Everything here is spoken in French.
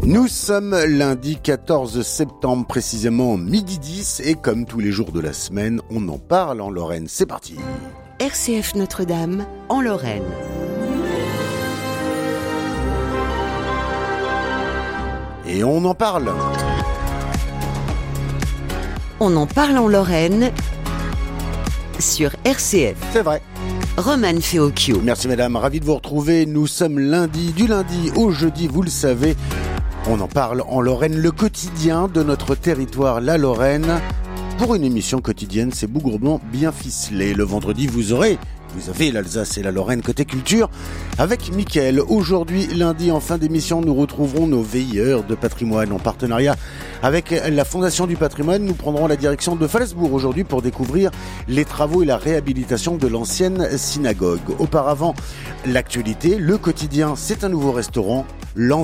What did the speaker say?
Nous sommes lundi 14 septembre, précisément midi 10, et comme tous les jours de la semaine, on en parle en Lorraine. C'est parti. RCF Notre-Dame, en Lorraine. Et on en parle. On en parle en Lorraine sur RCF. C'est vrai. Romane Feocchio. Merci madame, ravi de vous retrouver. Nous sommes lundi, du lundi au jeudi, vous le savez. On en parle en Lorraine, le quotidien de notre territoire, la Lorraine. Pour une émission quotidienne, c'est bougrement bien ficelé. Le vendredi, vous avez l'Alsace et la Lorraine côté culture avec Mickaël. Aujourd'hui, lundi, en fin d'émission, nous retrouverons nos veilleurs de patrimoine en partenariat avec la Fondation du patrimoine. Nous prendrons la direction de Phalesbourg aujourd'hui pour découvrir les travaux et la réhabilitation de l'ancienne synagogue. Auparavant, l'actualité, le quotidien, c'est un nouveau restaurant.